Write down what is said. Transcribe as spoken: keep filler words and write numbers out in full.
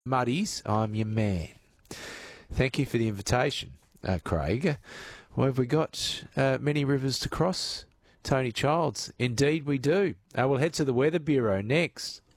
Muddies, I'm your man. Thank you for the invitation, uh, Craig. Well, have we got uh, many rivers to cross? Tony Childs. Indeed we do. Uh, we'll head to the Weather Bureau next.